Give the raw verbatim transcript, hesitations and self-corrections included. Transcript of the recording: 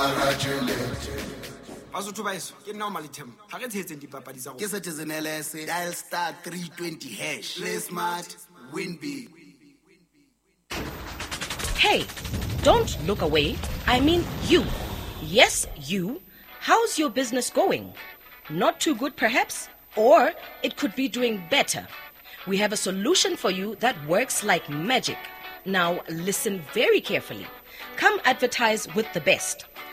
Basotho ba eso ke nna o Malithem ha re tshetseng dipapadi tsa Ke Citizen L S, dial star three twenty hash. Play smart, win big. Hey, don't look away. I mean you. Yes, you. How's your business going? Not too good, perhaps? Or it could be doing better. We have a solution for you that works like magic. Now, listen very carefully. Come advertise with the best.